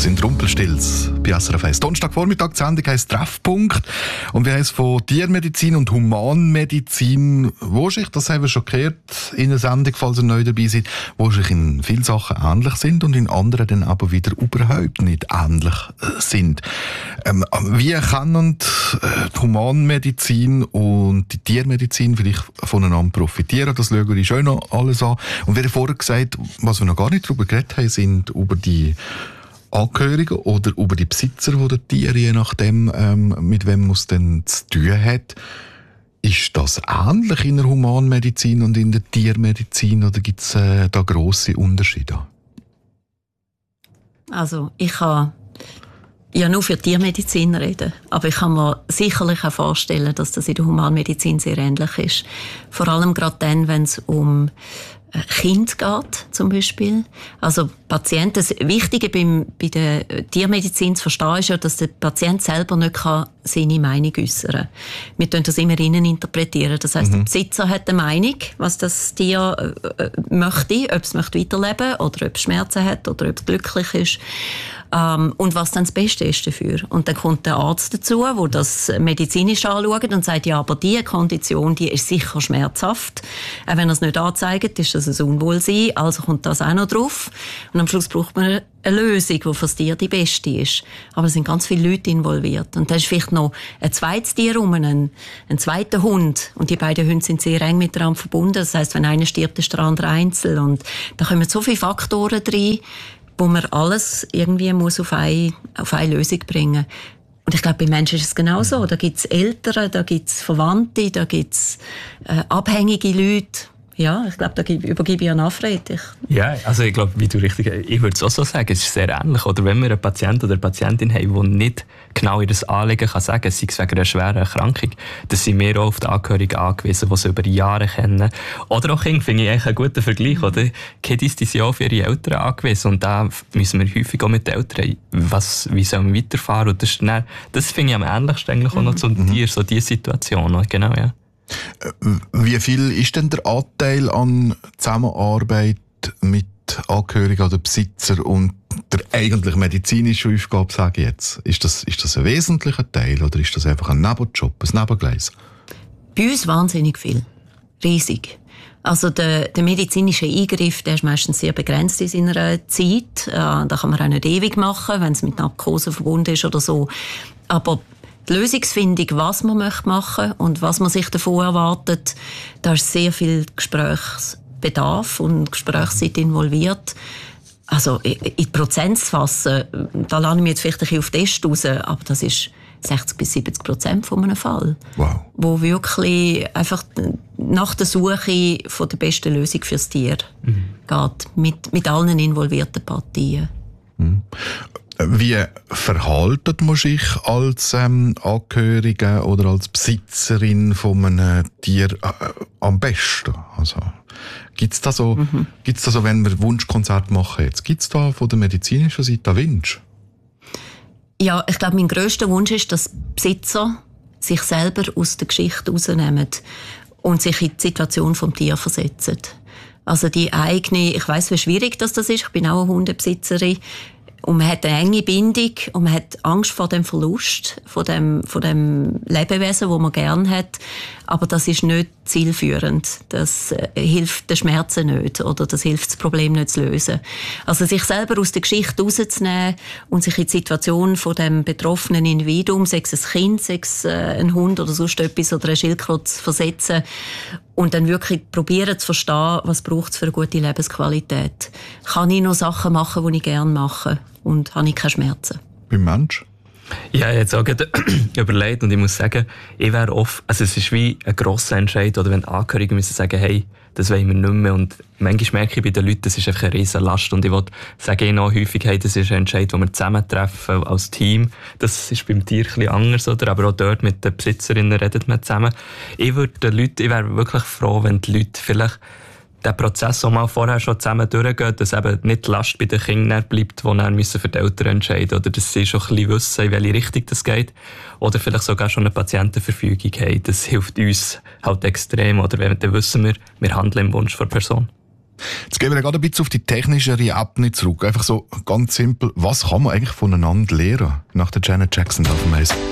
sind Rumpelstilz bei SRF 1. Donnerstagvormittag, die Sendung heisst «Treffpunkt». Und wir haben es von Tiermedizin und Humanmedizin, wo sich, das haben wir schon gehört, in der Sendung, falls ihr neu dabei seid, wo sich in vielen Sachen ähnlich sind und in anderen dann aber wieder überhaupt nicht ähnlich sind. Wie können die Humanmedizin und die Tiermedizin vielleicht voneinander profitieren? Das schauen wir schon noch alles an. Und wir haben vorher gesagt, was wir noch gar nicht darüber geredet haben, sind über die Angehörigen oder über die Besitzer, die die Tiere, je nachdem, mit wem man es denn zu tun hat. Ist das ähnlich in der Humanmedizin und in der Tiermedizin oder gibt es da grosse Unterschiede? Also ich kann ja nur für Tiermedizin reden, aber ich kann mir sicherlich auch vorstellen, dass das in der Humanmedizin sehr ähnlich ist. Vor allem gerade dann, wenn es um Kind geht, zum Beispiel. Also Patienten, das Wichtige bei der Tiermedizin zu verstehen ist ja, dass der Patient selber nicht seine Meinung äußern kann. Wir tun das immer innen interpretieren. Das heisst, der Besitzer hat eine Meinung, was das Tier möchte, ob es weiterleben möchte oder ob es Schmerzen hat oder ob es glücklich ist. Und was dann das Beste ist dafür. Und dann kommt der Arzt dazu, der das medizinisch anschaut und sagt, ja, aber diese Kondition, die ist sicher schmerzhaft. Auch wenn er es nicht anzeigt, ist das ein Unwohlsein, also kommt das auch noch drauf. Und am Schluss braucht man eine Lösung, die für das Tier die beste ist. Aber es sind ganz viele Leute involviert. Und da ist vielleicht noch ein zweites Tier ein zweiter Hund. Und die beiden Hunde sind sehr eng miteinander verbunden. Das heisst, wenn einer stirbt, ist der andere einzeln. Und da kommen so viele Faktoren rein, wo man alles irgendwie muss auf eine Lösung bringen muss. Und ich glaube, bei Menschen ist es genauso. Da gibt es Eltern, da gibt es Verwandte, da gibt es abhängige Leute. Ja, ich glaube, da übergebe ich an Alfred. Ja, also ich glaube, wie du richtig, ich würde es auch so sagen, es ist sehr ähnlich. Oder wenn wir einen Patienten oder eine Patientin haben, die nicht genau ihr Anliegen kann sagen, sei es wegen einer schweren Erkrankung, dann sind wir auch auf die Angehörigen angewiesen, die sie über Jahre kennen. Oder auch Kinder, finde ich eigentlich einen guten Vergleich. Oder? Kiddies, die sind auch auf ihre Eltern angewiesen. Und da müssen wir häufig auch mit den Eltern, wie sollen wir weiterfahren? Und das finde ich am ähnlichsten eigentlich auch noch zu dir, so diese Situation. Genau, ja. Wie viel ist denn der Anteil an Zusammenarbeit mit Angehörigen oder Besitzer und der eigentlich medizinischen Aufgabe, sage ich jetzt? Ist das ein wesentlicher Teil oder ist das einfach ein Nebenjob, ein Nebengleis? Bei uns wahnsinnig viel. Riesig. Also der medizinische Eingriff, der ist meistens sehr begrenzt in seiner Zeit. Da kann man auch nicht ewig machen, wenn es mit Narkose verbunden ist oder so. Aber die Lösungsfindung, was man machen möchte und was man sich davon erwartet, da ist sehr viel Gesprächsbedarf und Gesprächszeit involviert. Also in die Prozent zu fassen, da lande ich mir jetzt vielleicht ein bisschen auf Test raus, aber das ist 60-70% von einem Fall. Wow. Wo wirklich einfach nach der Suche von der besten Lösung fürs Tier geht, mit allen involvierten Partien. Wie verhaltet man sich als Angehörige oder als Besitzerin von einem Tier am besten? Also, gibt's da so, wenn wir Wunschkonzert machen jetzt, gibt's da von der medizinischen Seite Wünsche? Ja, ich glaube, mein grösster Wunsch ist, dass Besitzer sich selber aus der Geschichte rausnehmen und sich in die Situation vom Tier versetzen. Also die eigene, ich weiss, wie schwierig das ist, ich bin auch eine Hundebesitzerin, und man hat eine enge Bindung und man hat Angst vor dem Verlust, von dem Lebewesen, das man gerne hat. Aber das ist nicht zielführend. Das hilft den Schmerzen nicht oder das hilft, das Problem nicht zu lösen. Also sich selber aus der Geschichte rauszunehmen und sich in die Situation von dem betroffenen Individuum, sei es ein Kind, sei es ein Hund oder sonst etwas oder ein Schildkröte zu versetzen und dann wirklich probieren zu verstehen, was braucht es für eine gute Lebensqualität. Kann ich noch Sachen machen, die ich gerne mache und habe ich keine Schmerzen? Beim Mensch? Ja, ich habe jetzt auch gerade überlegt und ich muss sagen, ich wäre oft, also es ist wie ein grosser Entscheid, oder wenn Angehörige müssen sagen, hey, das wollen wir nicht mehr. Und manchmal merke ich bei den Leuten, das ist einfach eine riesen Last. Und ich will sagen ihnen auch häufig, hey, das ist ein Entscheid, den wir zusammentreffen als Team. Das ist beim Tier ein bisschen anders, oder? Aber auch dort mit den Besitzerinnen redet man zusammen. Ich wäre wirklich froh, wenn die Leute vielleicht der Prozess, den mal vorher schon zusammen durchgeht, dass eben nicht die Last bei den Kindern bleibt, die dann für die Eltern entscheiden, oder dass sie schon ein bisschen wissen, in welche Richtung das geht, oder vielleicht sogar schon eine Patientenverfügung haben. Das hilft uns halt extrem, oder dann wissen wir handeln im Wunsch der Person. Jetzt gehen wir gerade ein bisschen auf die technischere Ebene zurück. Einfach so ganz simpel, was kann man eigentlich voneinander lernen nach der Janet Jackson auf dem Eis?